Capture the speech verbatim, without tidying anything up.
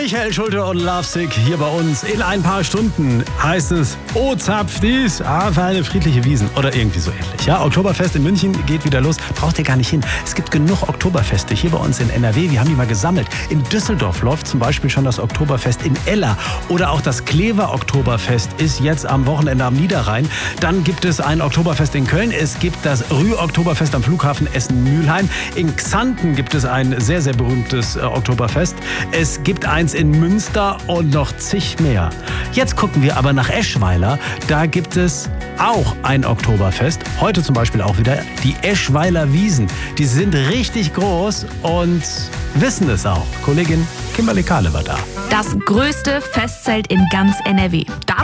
Michael Schulte und Lovesick hier bei uns. In ein paar Stunden heißt es O zapf dies, ah, für eine friedliche Wiesn oder irgendwie so ähnlich. Ja, Oktoberfest in München geht wieder los. Braucht ihr gar nicht hin. Es gibt genug Oktoberfeste hier bei uns in N R W. Wir haben die mal gesammelt. In Düsseldorf läuft zum Beispiel schon das Oktoberfest in Eller. Oder auch das Klever Oktoberfest ist jetzt am Wochenende am Niederrhein. Dann gibt es ein Oktoberfest in Köln. Es gibt das Rüh-Oktoberfest am Flughafen Essen-Mülheim. In Xanten gibt es ein sehr, sehr berühmtes äh, Oktoberfest. Es gibt eins in Münster und noch zig mehr. Jetzt gucken wir aber nach Eschweiler. Da gibt es auch ein Oktoberfest. Heute zum Beispiel auch wieder die Eschweiler Wiesn. Die sind richtig groß und wissen es auch. Kollegin Kimberly Kahle war da. Das größte Festzelt in ganz N R W. Da